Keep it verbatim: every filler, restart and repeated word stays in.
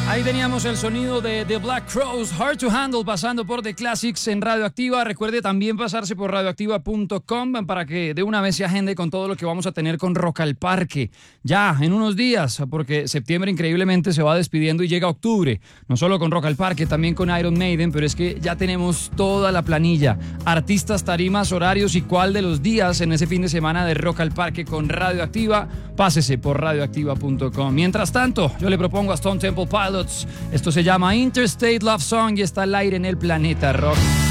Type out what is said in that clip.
Ahí teníamos el sonido de The Black Crowes, Hard to Handle, pasando por The Classics en Radioactiva. Recuerde también pasarse por radioactiva punto com para que de una vez se agende con todo lo que vamos a tener con Rock al Parque. Ya en unos días, porque septiembre increíblemente se va despidiendo y llega octubre. No solo con Rock al Parque, también con Iron Maiden, pero es que ya tenemos toda la planilla. Artistas, tarimas, horarios y cuál de los días en ese fin de semana de Rock al Parque con Radioactiva. Pásese por radioactiva punto com. Mientras tanto, yo le propongo a Stone Temple Pilots. Esto se llama Interstate Love Song y está al aire en el Planeta Rock.